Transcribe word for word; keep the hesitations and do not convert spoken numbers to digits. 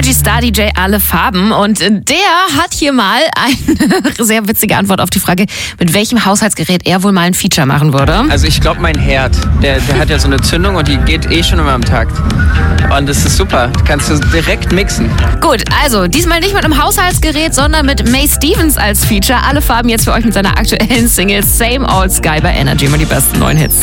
Fuji Star D J Alle Farben. Und der hat hier mal eine sehr witzige Antwort auf die Frage, mit welchem Haushaltsgerät er wohl mal ein Feature machen würde. Also ich glaube, mein Herd, der, der hat ja so eine Zündung und die geht eh schon immer am Takt. Und das ist super, du kannst du direkt mixen. Gut, also diesmal nicht mit einem Haushaltsgerät, sondern mit May Stevens als Feature. Alle Farben jetzt für euch mit seiner aktuellen Single Same Old Sky bei Energy. Mal die besten neuen Hits.